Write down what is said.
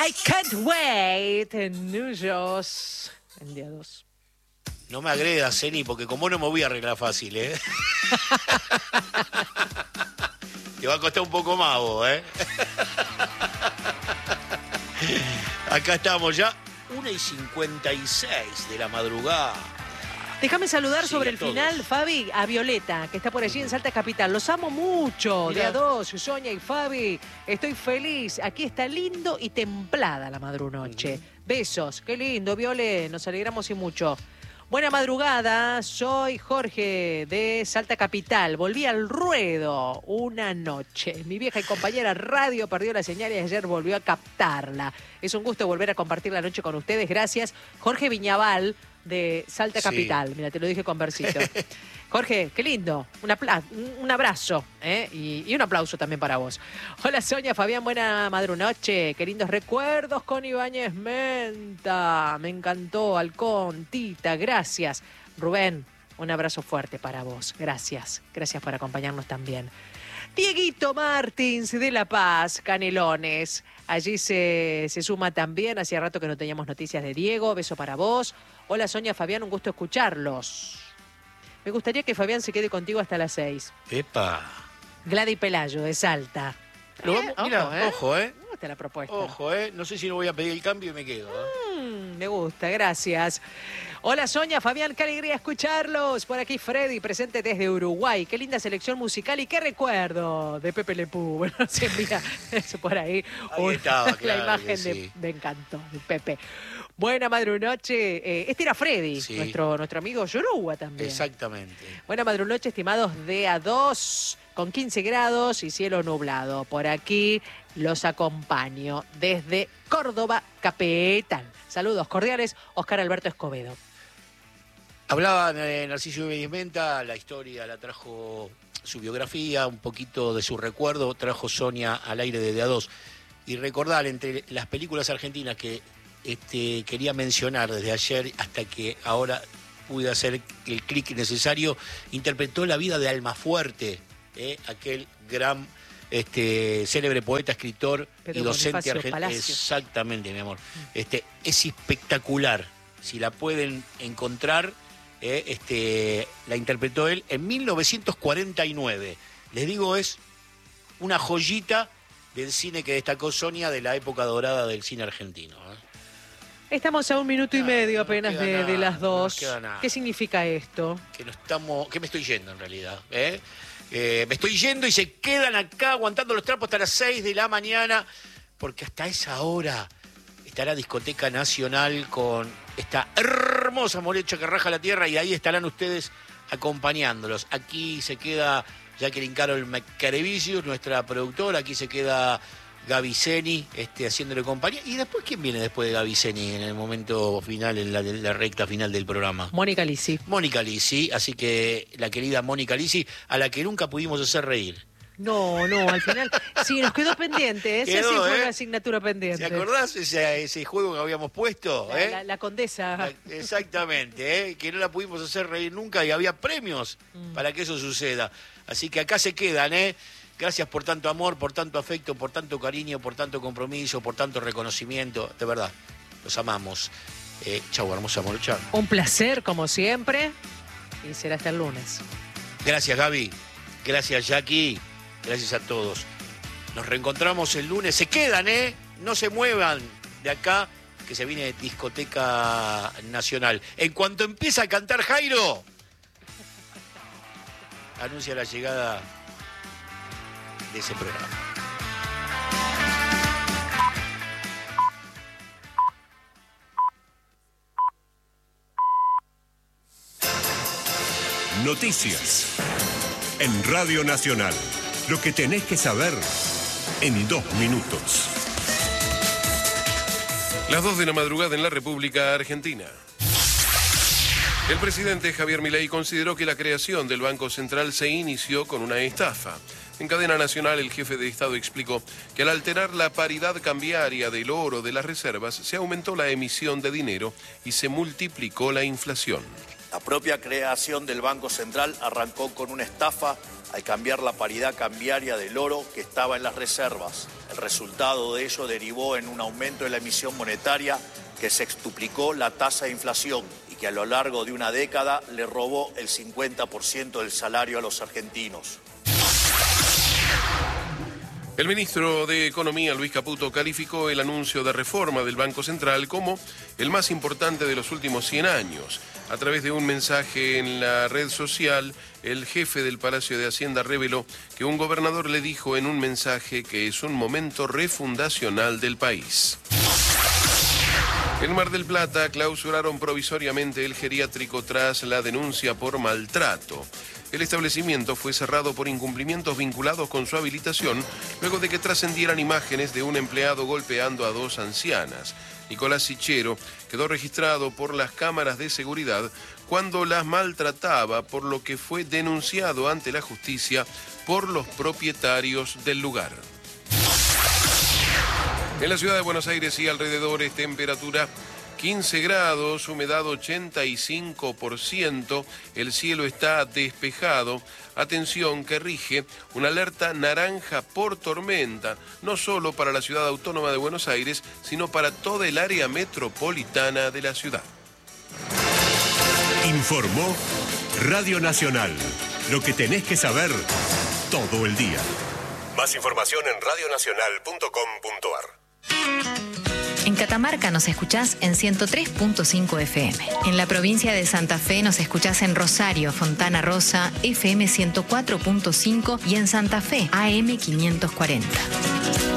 I can't wait. Nuyos. El día 2. No me agredas, Zeni, porque como no me voy a arreglar fácil, ¿eh? Te va a costar un poco más vos, ¿eh? Acá estamos ya, 1:56 de la madrugada. Déjame saludar Sí, sobre a el todos. final, Fabi, a Violeta, que está por allí en Salta Capital. Los amo mucho. Mirá. Día 2, Sonia y Fabi. Estoy feliz. Aquí está lindo y templada la madrunoche. Besos. Qué lindo, Viole. Nos alegramos y mucho. Buena madrugada. Soy Jorge de Salta Capital. Volví al ruedo una noche. Mi vieja y compañera radio perdió la señal y ayer volvió a captarla. Es un gusto volver a compartir la noche con ustedes. Gracias. Jorge Viñaval, de Salta Sí. Capital. Mira, te lo dije con versito. Jorge, qué lindo. Un abrazo, ¿eh? Y un aplauso también para vos. Hola, Sonia, Fabián, buena madrunoche. Qué lindos recuerdos con Ibáñez Menta. Me encantó, Halcón, Tita, gracias. Rubén, un abrazo fuerte para vos. Gracias. Gracias por acompañarnos también. Dieguito Martins de La Paz, Canelones. Allí se suma también. Hacía rato que no teníamos noticias de Diego. Beso para vos. Hola, Sonia, Fabián, un gusto escucharlos. Me gustaría que Fabián se quede contigo hasta las 6. Epa. Gladys Pelayo, de Salta. Lo vamos, mira, ojo, ¿eh? Me gusta la propuesta. Ojo, ¿eh? No sé si no voy a pedir el cambio y me quedo, ¿eh? Me gusta, gracias. Hola, Sonia, Fabián, qué alegría escucharlos. Por aquí Freddy, presente desde Uruguay. Qué linda selección musical y qué recuerdo de Pepe Le Pew. Bueno, se envía eso por ahí. Ahí estaba, la claro imagen que sí. me encantó, de Pepe. Buena madrunoche. Este era Freddy, Sí. nuestro amigo Yoruba también. Exactamente. Buena madrunoche, estimados de A2, con 15 grados y cielo nublado. Por aquí los acompaño desde Córdoba, capital. Saludos cordiales, Oscar Alberto Escobedo. Hablaba Narciso Ibáñez Menta, la historia la trajo su biografía, un poquito de su recuerdo, trajo Sonia al aire de A2. Y recordar, entre las películas argentinas que quería mencionar desde ayer hasta que ahora pude hacer el clic necesario, interpretó la vida de Almafuerte, aquel gran célebre poeta, escritor Pedro y docente Bonifacio argentino. Palacio. Exactamente, mi amor. Es espectacular. Si la pueden encontrar, la interpretó él en 1949. Les digo, es una joyita del cine que destacó Sonia de la época dorada del cine argentino. Estamos a 1 minuto y medio no apenas queda de nada, las no 2. queda nada. ¿Qué significa esto? Que me estoy yendo en realidad. Me estoy yendo y se quedan acá aguantando los trapos hasta las 6 de la mañana, porque hasta esa hora estará Discoteca Nacional con esta hermosa morecha que raja la tierra y ahí estarán ustedes acompañándolos. Aquí se queda Jacqueline Carol Macarevicius, nuestra productora, aquí se queda Gaby Zeni, haciéndole compañía. ¿Y después quién viene después de Gaby Zeni en el momento final, en la recta final del programa? Mónica Lisi. Mónica Lisi, así que la querida Mónica Lisi, a la que nunca pudimos hacer reír. No, al final sí, nos quedó pendiente. Esa Quedó, sí fue ¿eh? una asignatura pendiente. ¿Te acordás ese juego que habíamos puesto? La condesa. Exactamente, que no la pudimos hacer reír nunca y había premios para que eso suceda. Así que acá se quedan, Gracias por tanto amor, por tanto afecto, por tanto cariño, por tanto compromiso, por tanto reconocimiento. De verdad, los amamos. Chau, hermosa morocha. Un placer, como siempre. Y será hasta el lunes. Gracias, Gaby. Gracias, Jackie. Gracias a todos. Nos reencontramos el lunes. Se quedan, No se muevan de acá, que se viene Discoteca Nacional. En cuanto empieza a cantar Jairo, anuncia la llegada de ese programa. Noticias en Radio Nacional. Lo que tenés que saber en 2 minutos. Las 2 de la madrugada en la República Argentina. El presidente Javier Milei consideró que la creación del Banco Central se inició con una estafa. En cadena nacional, el jefe de Estado explicó que al alterar la paridad cambiaria del oro de las reservas, se aumentó la emisión de dinero y se multiplicó la inflación. La propia creación del Banco Central arrancó con una estafa al cambiar la paridad cambiaria del oro que estaba en las reservas. El resultado de ello derivó en un aumento de la emisión monetaria que sextuplicó la tasa de inflación y que a lo largo de una década le robó el 50% del salario a los argentinos. El ministro de Economía, Luis Caputo, calificó el anuncio de reforma del Banco Central como el más importante de los últimos 100 años. A través de un mensaje en la red social, el jefe del Palacio de Hacienda reveló que un gobernador le dijo en un mensaje que es un momento refundacional del país. En Mar del Plata clausuraron provisoriamente el geriátrico tras la denuncia por maltrato. El establecimiento fue cerrado por incumplimientos vinculados con su habilitación, luego de que trascendieran imágenes de un empleado golpeando a 2 ancianas. Nicolás Sichero quedó registrado por las cámaras de seguridad cuando las maltrataba, por lo que fue denunciado ante la justicia por los propietarios del lugar. En la ciudad de Buenos Aires y alrededores, temperatura 15 grados, humedad 85%, el cielo está despejado. Atención, que rige una alerta naranja por tormenta, no solo para la ciudad autónoma de Buenos Aires, sino para toda el área metropolitana de la ciudad. Informó Radio Nacional. Lo que tenés que saber todo el día. Más información en radionacional.com.ar. En Catamarca nos escuchás en 103.5 FM. En la provincia de Santa Fe nos escuchás en Rosario, Fontana Rosa, FM 104.5 y en Santa Fe, AM 540.